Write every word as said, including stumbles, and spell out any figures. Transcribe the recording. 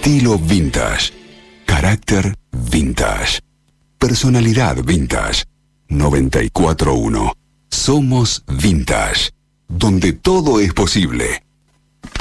Estilo vintage. Carácter vintage. Personalidad vintage. noventa y cuatro punto uno. Somos Vintage. Donde todo es posible.